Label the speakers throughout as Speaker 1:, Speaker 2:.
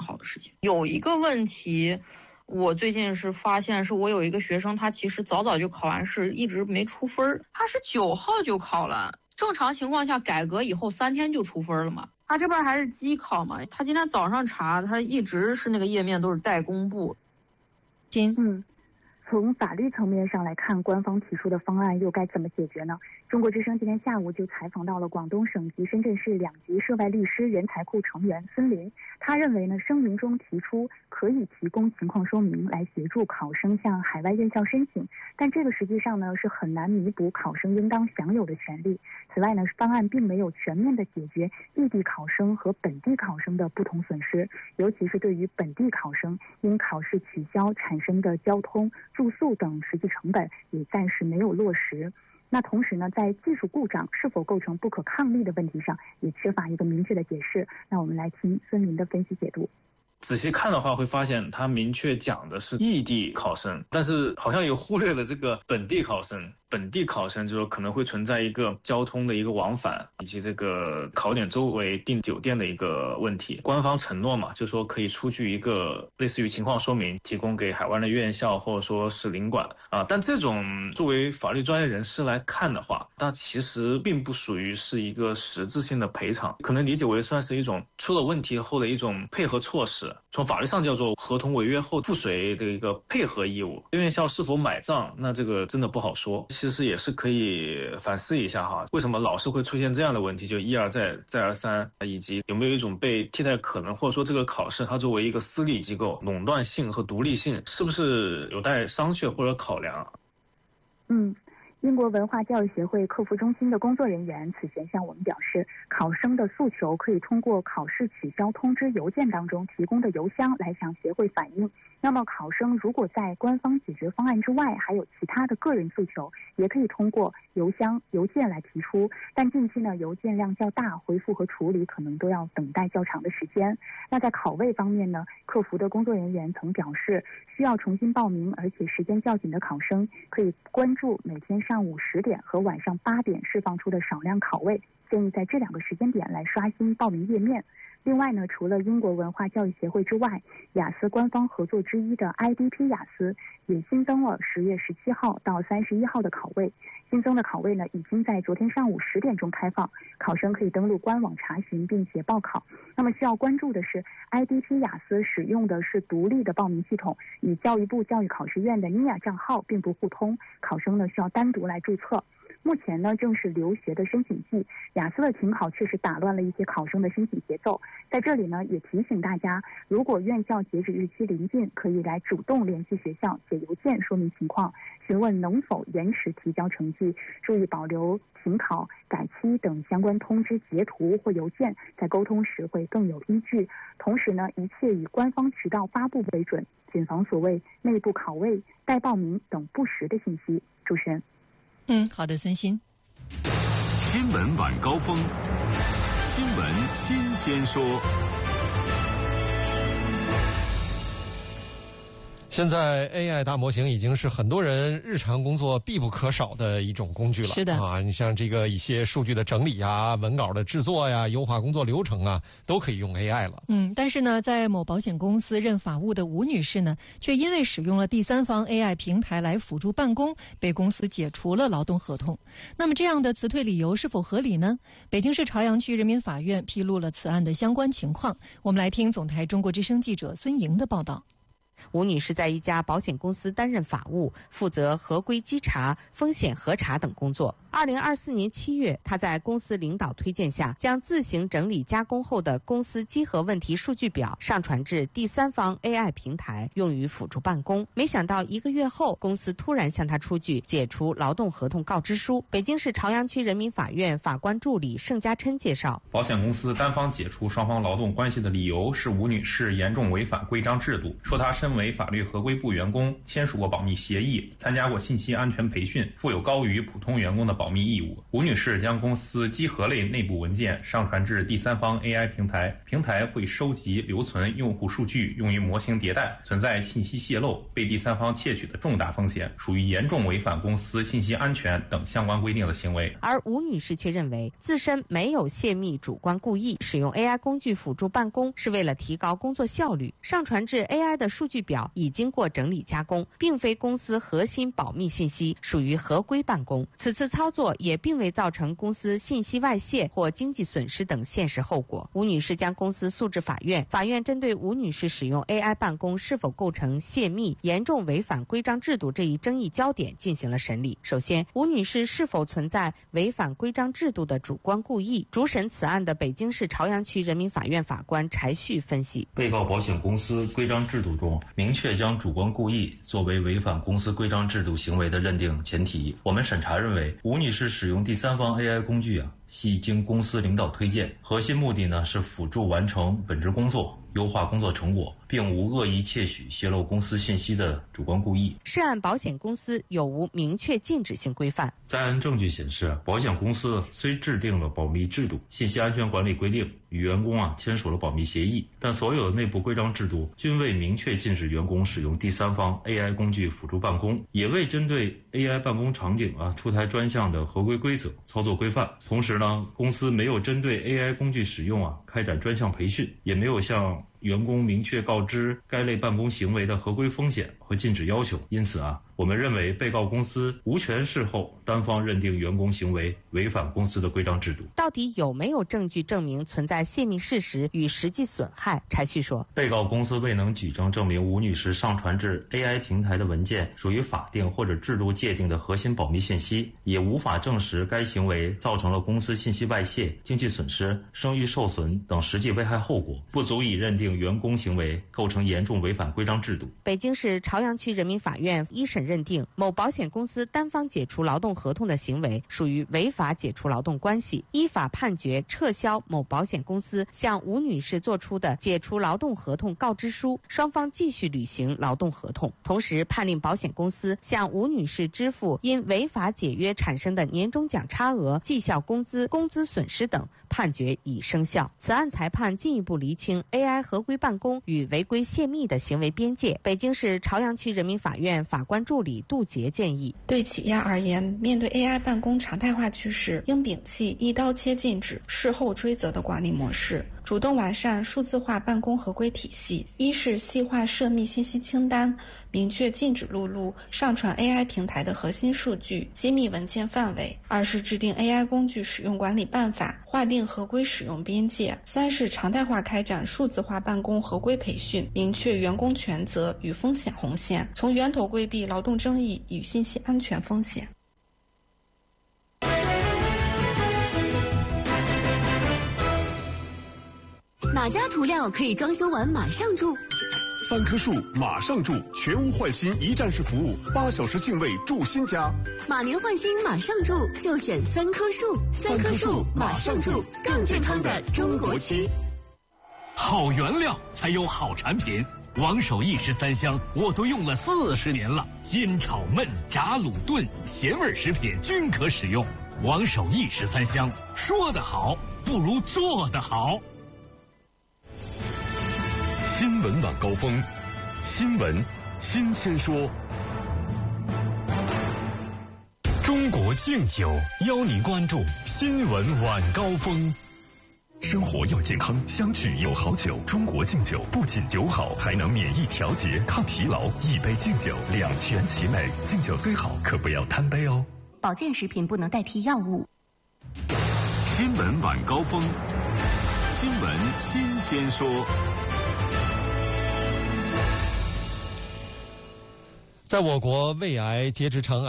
Speaker 1: 好的事情。有一个问题，我最近是发现，是我有一个学生，他其实早早就考完试，一直没出分，他是9号就考了。正常情况下，改革以后3天就出分了嘛。他这边还是机考嘛，他今天早上查，他一直是那个页面都是待公布。
Speaker 2: 从法律层面上来看，官方提出的方案又该怎么解决呢？中国之声今天下午就采访到了广东省及深圳市2级涉外律师人才库成员孙林。他认为呢，声明中提出可以提供情况说明来协助考生向海外院校申请，但这个实际上呢是很难弥补考生应当享有的权利。此外呢，方案并没有全面的解决异地考生和本地考生的不同损失，尤其是对于本地考生因考试取消产生的交通、住宿等实际成本也暂时没有落实。那同时呢，在技术故障是否构成不可抗力的问题上，也缺乏一个明确的解释。那我们来听孙明的分析解读。
Speaker 3: 仔细看的话，会发现他明确讲的是异地考生，但是好像也忽略了这个本地考生。本地考生就是说可能会存在一个交通的一个往返，以及这个考点周围订酒店的一个问题。官方承诺嘛，就说可以出具一个类似于情况说明，提供给海外的院校或者说是领馆啊。但这种作为法律专业人士来看的话，它其实并不属于是一个实质性的赔偿，可能理解为算是一种出了问题后的一种配合措施。从法律上叫做合同违约后附随的一个配合义务。院校是否买账，那这个真的不好说。其实也是可以反思一下哈，为什么老是会出现这样的问题，就一而再再而三，以及有没有一种被替代可能，或者说这个考试它作为一个私立机构，垄断性和独立性是不是有待商榷或者考量？
Speaker 2: 英国文化教育协会客服中心的工作人员此前向我们表示，考生的诉求可以通过考试取消通知邮件当中提供的邮箱来向协会反映。那么考生如果在官方解决方案之外还有其他的个人诉求，也可以通过邮件来提出，但近期呢邮件量较大，回复和处理可能都要等待较长的时间。那在考位方面呢，客服的工作人员曾表示，需要重新报名而且时间较紧的考生可以关注每天上午10点和晚上8点释放出的少量考位，建议在这2个时间点来刷新报名页面。另外呢，除了英国文化教育协会之外，雅思官方合作之一的 IDP 雅思也新增了10月17号到31号的考位。新增的考位呢，已经在昨天上午10点钟开放，考生可以登录官网查询并且报考。那么需要关注的是 ，IDP 雅思使用的是独立的报名系统，与教育部教育考试院的 NIA 账号并不互通，考生呢需要单独来注册。目前呢正是留学的申请季，雅思的停考确实打乱了一些考生的申请节奏。在这里呢也提醒大家，如果院校截止日期临近，可以来主动联系学校，写邮件说明情况，询问能否延迟提交成绩，注意保留停考、改期等相关通知截图或邮件，在沟通时会更有依据。同时呢，一切以官方渠道发布为准，谨防所谓内部考位、待报名等不实的信息。主持人。
Speaker 4: 好的，孙鑫。
Speaker 5: 新闻晚高峰，新闻新鲜说。
Speaker 6: 现在 AI 大模型已经是很多人日常工作必不可少的一种工具了。
Speaker 4: 是的
Speaker 6: 啊，你像这个一些数据的整理啊、文稿的制作呀、优化工作流程啊，都可以用 AI 了。
Speaker 4: 但是呢，在某保险公司任法务的吴女士呢，却因为使用了第三方 AI 平台来辅助办公，被公司解除了劳动合同。那么这样的辞退理由是否合理呢？北京市朝阳区人民法院披露了此案的相关情况。我们来听总台中国之声记者孙莹的报道。
Speaker 7: 吴女士在一家保险公司担任法务，负责合规稽查、风险核查等工作。2024年7月，她在公司领导推荐下，将自行整理加工后的公司稽核问题数据表上传至第三方 AI 平台，用于辅助办公。没想到1个月后，公司突然向她出具解除劳动合同告知书。北京市朝阳区人民法院法官助理盛家琛介绍，
Speaker 8: 保险公司单方解除双方劳动关系的理由是吴女士严重违反规章制度，说她身身为法律合规部员工，签署过保密协议，参加过信息安全培训，负有高于普通员工的保密义务。吴女士将公司稽核类内部文件上传至第三方 AI 平台，平台会收集留存用户数据用于模型迭代，存在信息泄露、被第三方窃取的重大风险，属于严重违反公司信息安全等相关规定的行为。
Speaker 7: 而吴女士却认为自身没有泄密主观故意，使用 AI 工具辅助办公是为了提高工作效率，上传至 AI 的数据表已经过整理加工，并非公司核心保密信息，属于合规办公。此次操作也并未造成公司信息外泄或经济损失等现实后果。吴女士将公司诉至法院，法院针对吴女士使用 AI 办公是否构成泄密、严重违反规章制度这一争议焦点进行了审理。首先，吴女士是否存在违反规章制度的主观故意？主审此案的北京市朝阳区人民法院法官柴旭分析，
Speaker 9: 被告保险公司规章制度中明确将主观故意作为违反公司规章制度行为的认定前提。我们审查认为，吴女士使用第三方 AI 工具系经公司领导推荐，核心目的是辅助完成本职工作，优化工作成果，并无恶意窃取、泄露公司信息的主观故意。
Speaker 7: 涉案保险公司有无明确禁止性规范？
Speaker 9: 在案证据显示，保险公司虽制定了保密制度、信息安全管理规定，与员工签署了保密协议，但所有的内部规章制度均未明确禁止员工使用第三方 AI 工具辅助办公，也未针对 AI 办公场景出台专项的合规规则、操作规范。同时公司没有针对 AI 工具使用开展专项培训，也没有向员工明确告知该类办公行为的合规风险和禁止要求。因此我们认为被告公司无权事后单方认定员工行为违反公司的规章制度。
Speaker 7: 到底有没有证据证明存在泄密事实与实际损害？柴旭说，
Speaker 9: 被告公司未能举证证明吴女士上传至 AI 平台的文件属于法定或者制度界定的核心保密信息，也无法证实该行为造成了公司信息外泄、经济损失、声誉受损等实际危害后果，不足以认定员工行为构成严重违反规章制度。
Speaker 7: 北京市朝阳区人民法院一审认定，某保险公司单方解除劳动合同的行为属于违法解除劳动关系，依法判决撤销某保险公司向吴女士作出的解除劳动合同告知书，双方继续履行劳动合同。同时判令保险公司向吴女士支付因违法解约产生的年终奖差额、绩效工资、工资损失等，判决已生效。此案裁判进一步厘清 AI 合规办公与违规泄密的行为边界。北京市朝阳区人民法院法官助理杜杰建议，
Speaker 10: 对企业而言，面对 AI 办公常态化趋势，应摒弃一刀切禁止、事后追责的管理模式，主动完善数字化办公合规体系。一是细化涉密信息清单，明确禁止录入、上传 AI 平台的核心数据、机密文件范围；二是制定 AI 工具使用管理办法，划定合规使用边界；三是常态化开展数字化办公合规培训，明确员工权责与风险红线，从源头规避劳动争议与信息安全风险。
Speaker 11: 哪家涂料可以装修完马上住
Speaker 12: ？3棵树马上住，全屋换新一站式服务，8小时净位住新家。
Speaker 11: 马年换新马上住，就选3棵树。3棵树马上住，更健康的中国区。
Speaker 5: 好原料才有好产品。王守义13香我都用了40年了，煎炒焖炸卤炖咸味食品均可使用。王守义13香，说得好不如做得好。
Speaker 12: 新闻晚高峰，新闻新鲜说。
Speaker 5: 中国敬酒邀您关注新闻晚高峰。
Speaker 12: 生活要健康，相聚有好酒。中国敬酒不仅酒好，还能免疫调节、抗疲劳。一杯敬酒，两全其美。敬酒虽好，可不要贪杯哦。
Speaker 11: 保健食品不能代替药物。
Speaker 5: 新闻晚高峰，新闻新鲜说。
Speaker 6: 在我国，胃癌、结直肠癌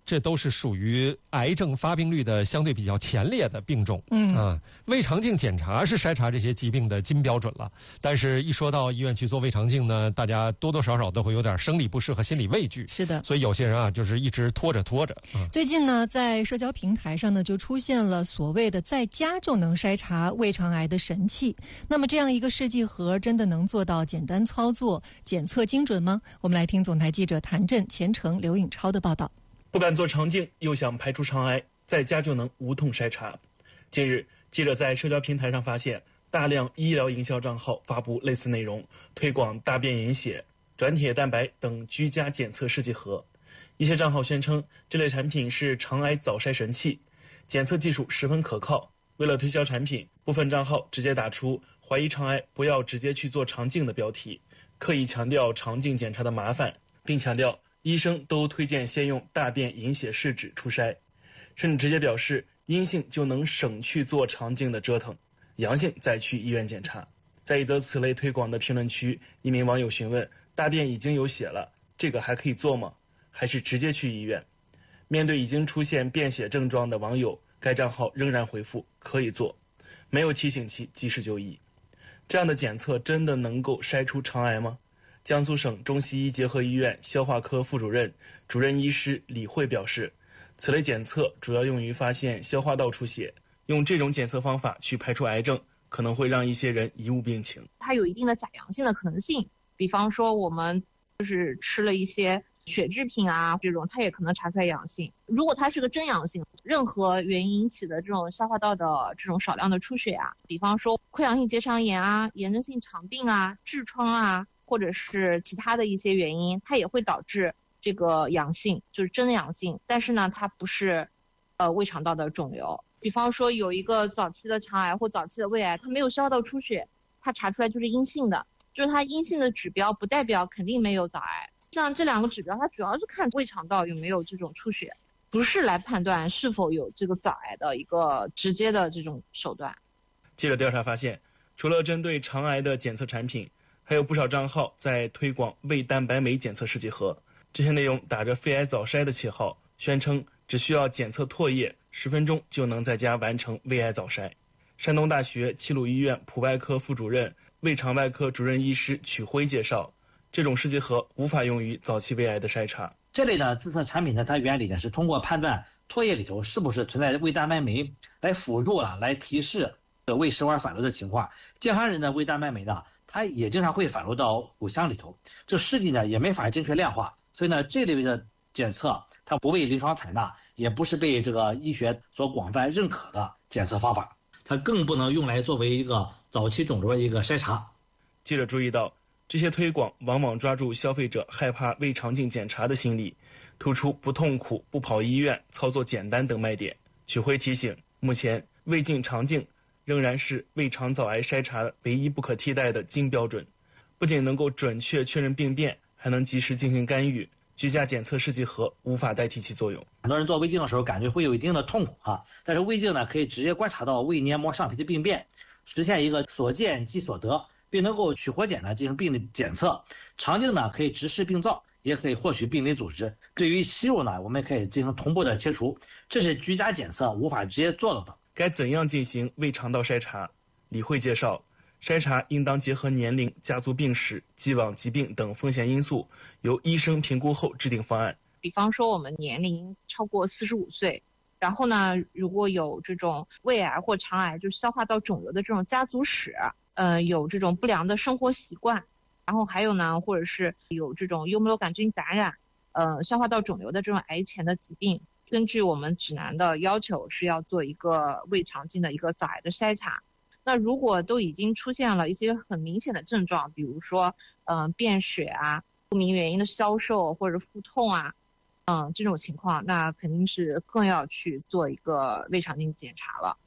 Speaker 6: 这都是属于癌症发病率的相对比较前列的病种。胃肠镜检查是筛查这些疾病的金标准了，但是一说到医院去做胃肠镜呢，大家多多少少都会有点生理不适和心理畏惧。
Speaker 4: 是的，
Speaker 6: 所以有些人啊，就是一直拖着。
Speaker 4: 最近呢，在社交平台上呢，就出现了所谓的在家就能筛查胃肠癌的神器。那么这样一个试剂盒真的能做到简单操作、检测精准吗？我们来听总台记者谭震、钱程、刘颖超的报道。
Speaker 13: 不敢做肠镜，又想排除肠癌，在家就能无痛筛查。近日，记者在社交平台上发现，大量医疗营销账号发布类似内容，推广大便隐血、转铁蛋白等居家检测试剂盒。一些账号宣称这类产品是肠癌早筛神器，检测技术十分可靠。为了推销产品，部分账号直接打出怀疑肠癌不要直接去做肠镜的标题，刻意强调肠镜检查的麻烦，并强调医生都推荐先用大便隐血试纸初筛，甚至直接表示阴性就能省去做肠镜的折腾，阳性再去医院检查。在一则此类推广的评论区，一名网友询问：大便已经有血了，这个还可以做吗？还是直接去医院？面对已经出现便血症状的网友，该账号仍然回复可以做，没有提醒其及时就医。这样的检测真的能够筛出肠癌吗？江苏省中西医结合医院消化科副主任、主任医师李慧表示，此类检测主要用于发现消化道出血，用这种检测方法去排除癌症，可能会让一些人贻误病情。
Speaker 1: 它有一定的假阳性的可能性，比方说我们就是吃了一些血制品啊，这种它也可能查出来阳性。如果它是个真阳性，任何原因引起的这种消化道的这种少量的出血啊，比方说溃疡性结肠炎啊、炎症性肠病啊、痔疮啊，或者是其他的一些原因，它也会导致这个阳性，就是真的阳性。但是呢，它不是胃肠道的肿瘤。比方说有一个早期的肠癌或早期的胃癌，它没有消化道出血，它查出来就是阴性的，就是它阴性的指标不代表肯定没有早癌。像这两个指标，它主要是看胃肠道有没有这种出血，不是来判断是否有这个早癌的一个直接的这种手段。
Speaker 13: 记者调查发现，除了针对肠癌的检测产品，还有不少账号在推广胃蛋白酶检测试剂盒。这些内容打着肺癌早筛的旗号，宣称只需要检测唾液，10分钟就能在家完成胃癌早筛。山东大学齐鲁医院普外科副主任、胃肠外科主任医师曲辉介绍，这种试剂盒无法用于早期胃癌的筛查。
Speaker 14: 这类的自测产品呢，它原理呢是通过判断唾液里头是不是存在胃蛋白酶，来辅助来提示胃食管反流的情况。健康人的胃蛋白酶呢，它也经常会反流到骨腔里头，这试剂呢也没法精确量化，所以呢这类的检测它不被临床采纳，也不是被这个医学所广泛认可的检测方法，它更不能用来作为一个早期肿瘤的一个筛查。
Speaker 13: 记者注意到，这些推广往往抓住消费者害怕胃肠镜检查的心理，突出不痛苦、不跑医院、操作简单等卖点。曲辉提醒，目前胃镜、肠镜仍然是胃肠早癌筛查唯一不可替代的金标准，不仅能够准确确认病变，还能及时进行干预。居家检测试剂盒无法代替其作用。
Speaker 14: 很多人做胃镜的时候感觉会有一定的痛苦但是胃镜呢可以直接观察到胃黏膜上皮的病变，实现一个所见即所得，并能够取活检呢进行病理检测。肠镜呢可以直视病灶，也可以获取病理组织。对于息肉呢，我们可以进行同步的切除，这是居家检测无法直接做到的。
Speaker 13: 该怎样进行胃肠道筛查？李慧介绍，筛查应当结合年龄、家族病史、既往疾病等风险因素，由医生评估后制定方案。
Speaker 1: 比方说我们年龄超过45岁，然后呢，如果有这种胃癌或肠癌，就是消化道肿瘤的这种家族史，有这种不良的生活习惯，然后还有呢，或者是有这种幽门螺杆菌感染，消化道肿瘤的这种癌前的疾病，根据我们指南的要求是要做一个胃肠镜的一个早癌的筛查。那如果都已经出现了一些很明显的症状，比如说便血啊、不明原因的消瘦或者腹痛啊，这种情况，那肯定是更要去做一个胃肠镜检查了。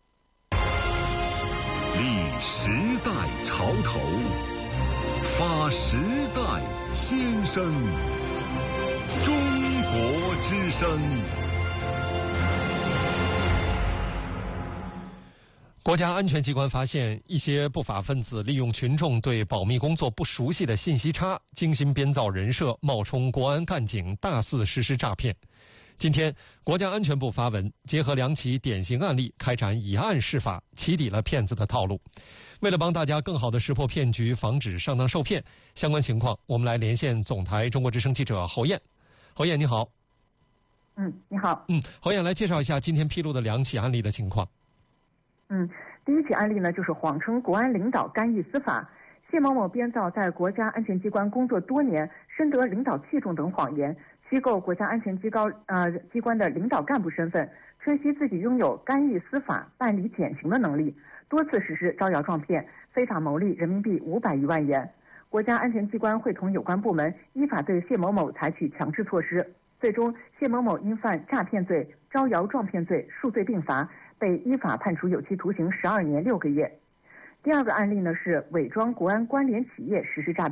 Speaker 12: 立时代潮头，发时代先声，中国之声。
Speaker 6: 国家安全机关发现，一些不法分子利用群众对保密工作不熟悉的信息差，精心编造人设，冒充国安干警，大肆实施诈骗。 今天，国家安全部发文，结合2起典型案例，开展以案释法，起底了骗子的套路。为了帮大家更好地识破骗局，防止上当受骗，相关情况我们来连线总台中国之声记者侯艳。侯艳，你好。
Speaker 15: 你好。
Speaker 6: 侯艳来介绍一下今天披露的2起案例的情况。
Speaker 15: 第一起案例呢，就是谎称国安领导干预司法。谢某某编造在国家安全机关工作多年，深得领导器重等谎言，虚构国家安全机关的领导干部身份，吹嘘自己拥有干预司法、办理减刑的能力，多次实施招摇撞骗，非法牟利人民币500余万元。国家安全机关会同有关部门依法对谢某某采取强制措施。最终，谢某某因犯诈骗罪、招摇撞骗罪数罪并罚，被依法判处有期徒刑12年6个月。第二个案例呢是伪装国安关联企业实施诈骗。